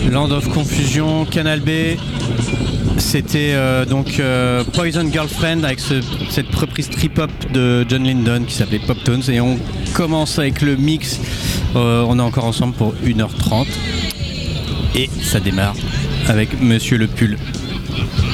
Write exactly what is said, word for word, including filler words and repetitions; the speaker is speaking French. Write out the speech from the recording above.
Land of Confusion, Canal B. C'était euh, donc euh, Poison Girlfriend avec ce, cette reprise trip-hop de John Lydon qui s'appelait Pop Tones. Et on commence avec le mix. Euh, on est encore ensemble pour une heure trente. Et ça démarre avec Monsieur Le Pull.